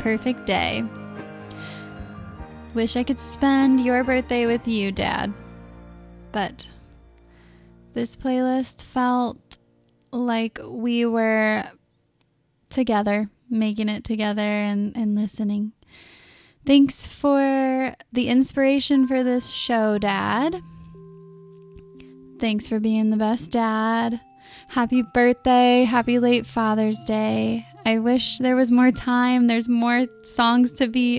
perfect day. Wish I could spend your birthday with you, Dad. But this playlist felt like we were together, making it together and listening. Thanks for the inspiration for this show, Dad. Thanks for being the best dad. Happy birthday. Happy late Father's Day. I wish there was more time. There's more songs to be